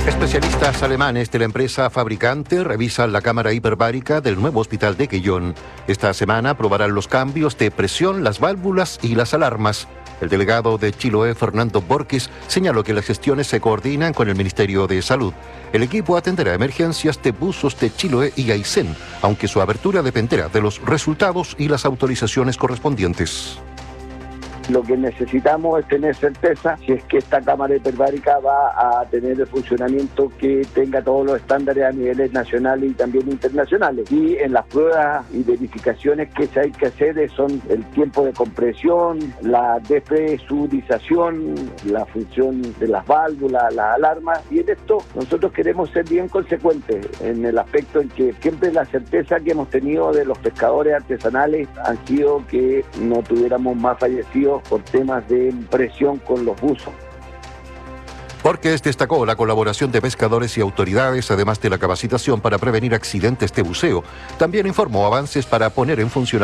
Especialistas alemanes de la empresa fabricante revisan la cámara hiperbárica del nuevo hospital de Quellón. Esta semana aprobarán los cambios de presión, las válvulas y las alarmas. El delegado de Chiloé, Fernando Borges, señaló que las gestiones se coordinan con el Ministerio de Salud. El equipo atenderá emergencias de buzos de Chiloé y Aysén, aunque su apertura dependerá de los resultados y las autorizaciones correspondientes. Lo que necesitamos es tener certeza si es que esta cámara hiperbárica va a tener el funcionamiento que tenga todos los estándares a niveles nacionales y también internacionales. Y en las pruebas y verificaciones que hay que hacer son el tiempo de compresión, la despresurización, la función de las válvulas, las alarmas. Y en esto nosotros queremos ser bien consecuentes en el aspecto en que siempre la certeza que hemos tenido de los pescadores artesanales han sido que no tuviéramos más fallecidos por temas de presión con los buzos. Borges destacó la colaboración de pescadores y autoridades, además de la capacitación para prevenir accidentes de buceo. También informó avances para poner en funcionamiento